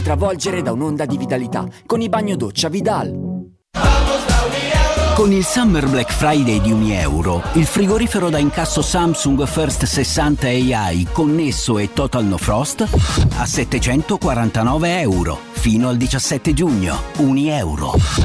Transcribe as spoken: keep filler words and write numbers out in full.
travolgere da un'onda di vitalità con i bagno doccia Vidal. Con il Summer Black Friday di Unieuro, il frigorifero da incasso Samsung First sessanta A I connesso e Total No Frost a settecentoquarantanove euro fino al diciassette giugno. Unieuro.